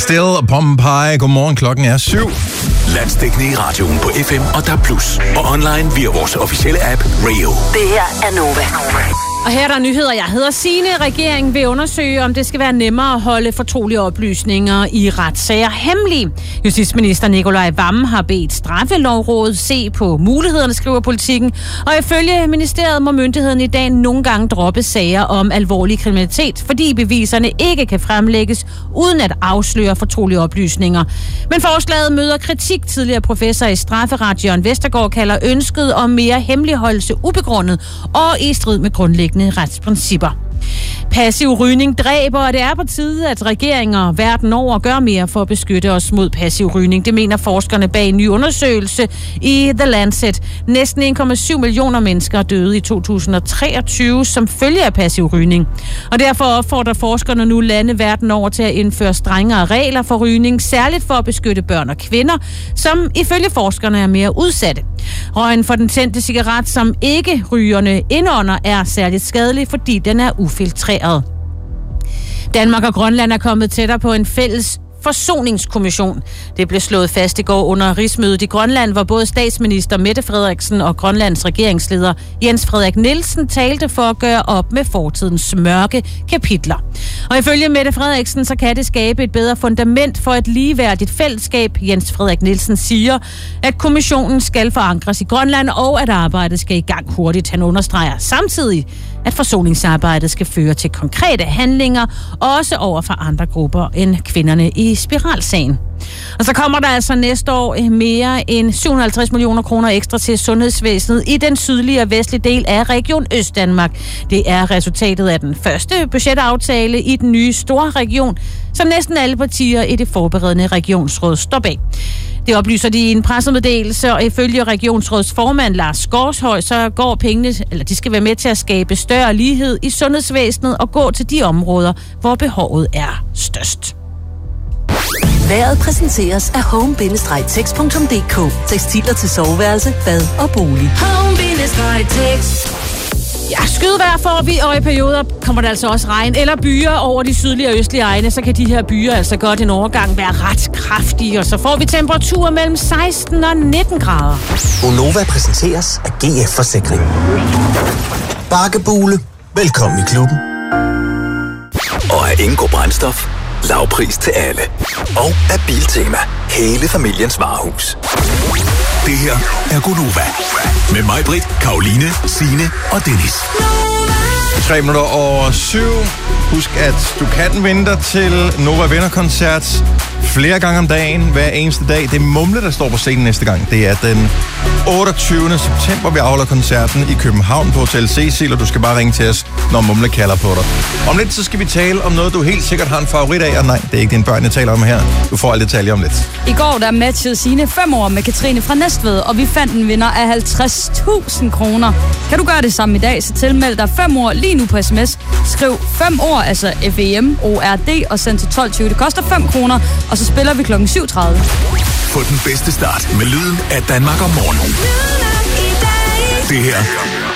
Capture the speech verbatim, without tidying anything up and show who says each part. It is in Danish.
Speaker 1: Still Pompeii. Godmorgen, klokken er syv.
Speaker 2: Landsdækkende i radioen på F M og D A B plus, og online via vores officielle app Rio.
Speaker 3: Det her er Nova.
Speaker 4: Og her er der nyheder. Jeg hedder Signe. Regeringen vil undersøge, om det skal være nemmere at holde fortrolige oplysninger i retssager hemmelige. Justitsminister Nikolaj Wammen har bedt Straffelovrådet se på mulighederne, skriver Politikken. Og ifølge ministeriet må myndigheden i dag nogle gange droppe sager om alvorlig kriminalitet, fordi beviserne ikke kan fremlægges uden at afsløre fortrolige oplysninger. Men forslaget møder kritik. Tidligere professor i strafferet Jørgen Vestergaard kalder ønsket om mere hemmeligholdelse ubegrundet og i strid med grundlæggende retsprincipper. Passiv rygning dræber, og det er på tide, at regeringer verden over gør mere for at beskytte os mod passiv rygning. Det mener forskerne bag en ny undersøgelse i The Lancet. Næsten en komma syv millioner mennesker døde i to tusind og treogtyve som følge af passiv rygning. Og derfor opfordrer forskerne nu lande verden over til at indføre strengere regler for rygning, særligt for at beskytte børn og kvinder, som ifølge forskerne er mere udsatte. Røgen for den tændte cigaret, som ikke rygerne indånder, er særligt skadelig, fordi den er ufiltreret. Danmark og Grønland er kommet tættere på en fælles forsoningskommission. Det blev slået fast i går under rigsmødet i Grønland, hvor både statsminister Mette Frederiksen og Grønlands regeringsleder Jens Frederik Nielsen talte for at gøre op med fortidens mørke kapitler. Og ifølge Mette Frederiksen, så kan det skabe et bedre fundament for et ligeværdigt fællesskab. Jens Frederik Nielsen siger, at kommissionen skal forankres i Grønland, og at arbejdet skal i gang hurtigt. Han understreger samtidig, at forsoningsarbejdet skal føre til konkrete handlinger, også over for andre grupper end kvinderne i spiralsagen. Og så kommer der altså næste år mere end syv hundrede og halvtreds millioner kroner ekstra til sundhedsvæsenet i den sydlige og vestlige del af Region Østdanmark. Det er resultatet af den første budgetaftale i den nye store region, som næsten alle partier i det forberedende regionsråd står bag. Det oplyser de i en pressemeddelelse, og ifølge regionsråds formand Lars Skorshøj, så går pengene, eller de skal være med til at skabe større lighed i sundhedsvæsenet og gå til de områder, hvor behovet er størst.
Speaker 3: Vejret præsenteres af home bindestreg text punktum d k. Tekstiler til soveværelse, bad og bolig. home bindestreg text.
Speaker 4: Ja, skydevejr får vi, og i perioder kommer der altså også regn eller byer over de sydlige og østlige egne, så kan de her byer altså godt en overgang være ret kraftige, og så får vi temperaturer mellem seksten og nitten grader.
Speaker 5: Gonova præsenteres af G F Forsikring. Bakkebule. Velkommen i klubben.
Speaker 2: Og af Ingo Brændstof. Lavpris til alle. Og af Biltema. Hele familiens varehus. Det her er Gonova. Med mig, Britt, Karoline, Signe og Dennis.
Speaker 1: Tre minutter over syv. Husk, at du kan vinde dig til Nova Venner-koncert flere gange om dagen, hver eneste dag. Det er Mumle, der står på scenen næste gang. Det er den otteogtyvende september, vi afholder koncerten i København på Hotel Cecil, og du skal bare ringe til os, når Mumle kalder på dig. Om lidt, så skal vi tale om noget, du helt sikkert har en favorit af, og nej, det er ikke dine børn, jeg taler om her. Du får alle detaljer om lidt.
Speaker 6: I går, der matchede Signe fem år med Katrine fra Næstved, og vi fandt en vinder af halvtreds tusind kroner. Kan du gøre det samme i dag, så tilmeld dig fem år lige nu på sms. Skriv fem år, altså F E M O R D, og send til tolv tyve. Det koster fem kroner, og så spiller vi klokken syv tredive.
Speaker 2: Få den bedste start med lyden af Danmark om morgenen. Det her